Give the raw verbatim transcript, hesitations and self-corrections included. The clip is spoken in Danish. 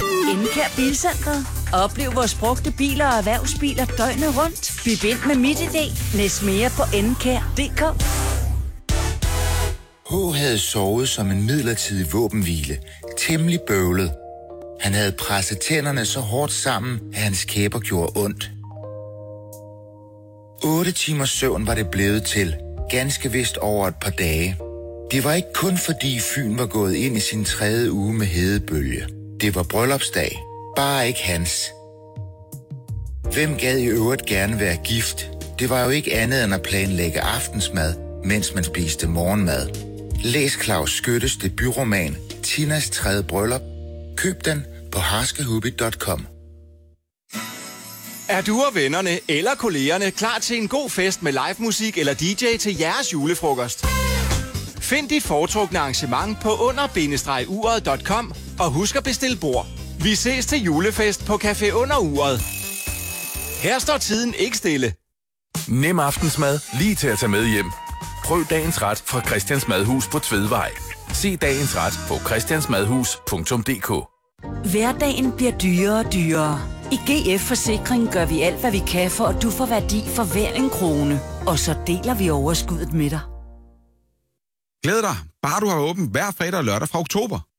Encare Bilcentret. Oplev vores brugte biler og erhvervsbiler døgnet rundt. Byt ind med MitID. Læs mere på encare punktum d k. H havde sovet som en midlertidig våbenhvile. Temmelig bøvlet. Han havde presset tænderne så hårdt sammen, at hans kæber gjorde ondt. Otte timers søvn var det blevet til. Ganske vist over et par dage. Det var ikke kun fordi Fyn var gået ind i sin tredje uge med hedebølge. Det var bryllupsdag. Bare ikke hans. Hvem gad i øvrigt gerne være gift? Det var jo ikke andet end at planlægge aftensmad, mens man spiste morgenmad. Læs Claus Skyttes debutroman Tinas tredje bryllup. Køb den på harskehubby punktum com. Er du og vennerne eller kollegerne klar til en god fest med live musik eller D J til jeres julefrokost? Find dit foretrukne arrangement på under bindestreg uret punktum com og husk at bestille bord. Vi ses til julefest på Café Under Uret. Her står tiden ikke stille. Nem aftensmad lige til at tage med hjem. Prøv dagens ret fra Christians Madhus på Tvedvej. Se dagens ret på christiansmadhus punktum d k. Hverdagen bliver dyrere og dyrere. I G F Forsikring gør vi alt, hvad vi kan, for at du får værdi for hver en krone. Og så deler vi overskuddet med dig. Glæd dig, bare du har åbent hver fredag og lørdag fra oktober.